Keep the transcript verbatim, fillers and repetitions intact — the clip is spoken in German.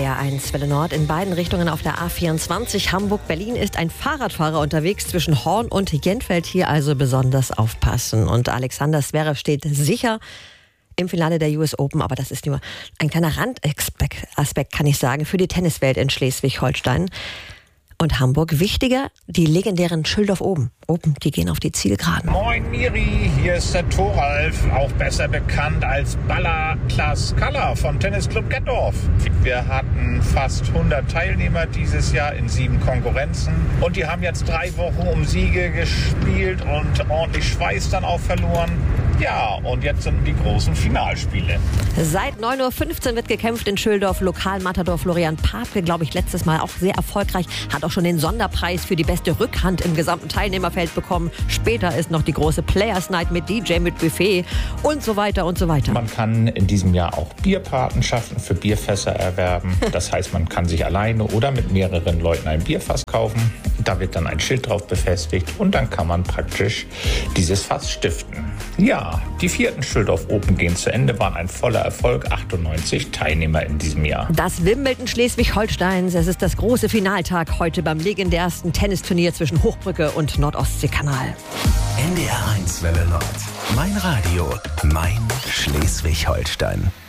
R eins Welle Nord in beiden Richtungen auf der A vierundzwanzig Hamburg-Berlin ist ein Fahrradfahrer unterwegs zwischen Horn und Jentfeld. Hier also besonders aufpassen. Und Alexander Zverev steht sicher im Finale der U S Open, aber das ist nur ein kleiner Randaspekt, kann ich sagen, für die Tenniswelt in Schleswig-Holstein. Und Hamburg wichtiger, die legendären Schildorf Open. Open, die gehen auf die Zielgeraden. Moin Miri, hier ist der Thoralf, auch besser bekannt als Baller Klaas Kaller von Tennisclub Gettorf. Wir hatten fast hundert Teilnehmer dieses Jahr in sieben Konkurrenzen und die haben jetzt drei Wochen um Siege gespielt und ordentlich Schweiß dann auch verloren. Ja, und jetzt sind die großen Finalspiele. Seit neun Uhr fünfzehn wird gekämpft in Schildorf. Lokalmatador Florian Papke, glaube ich, letztes Mal auch sehr erfolgreich. Hat auch schon den Sonderpreis für die beste Rückhand im gesamten Teilnehmerfeld bekommen. Später ist noch die große Players Night mit D J, mit Buffet und so weiter und so weiter. Man kann in diesem Jahr auch Bierpatenschaften für Bierfässer erwerben. Das heißt, man kann sich alleine oder mit mehreren Leuten ein Bierfass kaufen. Da wird dann ein Schild drauf befestigt und dann kann man praktisch dieses Fass stiften. Ja, die vierten Schildorf Open gehen zu Ende, waren ein voller Erfolg, achtundneunzig Teilnehmer in diesem Jahr. Das Wimbledon Schleswig-Holsteins, es ist das große Finaltag heute beim legendärsten Tennisturnier zwischen Hochbrücke und Nordostseekanal. N D R eins Welle Nord, mein Radio, mein Schleswig-Holstein.